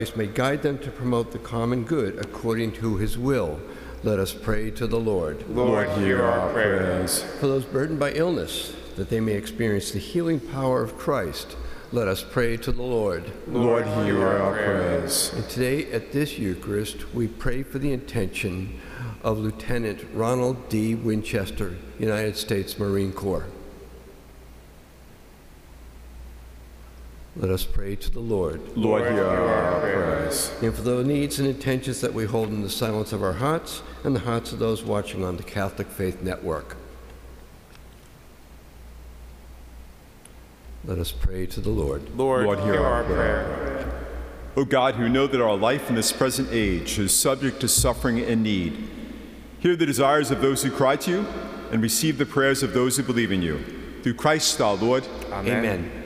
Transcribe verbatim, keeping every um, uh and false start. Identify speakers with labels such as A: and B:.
A: may guide them to promote the common good according to his will. Let us pray to the Lord.
B: Lord, hear our prayers.
A: For those burdened by illness, that they may experience the healing power of Christ, let us pray to the Lord.
B: Lord, hear our prayers.
A: And today at this Eucharist, we pray for the intention of Lieutenant Ronald D. Winchester, United States Marine Corps. Let us pray to the Lord.
B: Lord, hear our prayers.
A: And for the needs and intentions that we hold in the silence of our hearts and the hearts of those watching on the Catholic Faith Network. Let us pray to the Lord.
B: Lord, Lord hear, hear our prayer. prayer.
C: O God, who know that our life in this present age is subject to suffering and need, hear the desires of those who cry to you and receive the prayers of those who believe in you. Through Christ our Lord.
B: Amen.
A: Amen.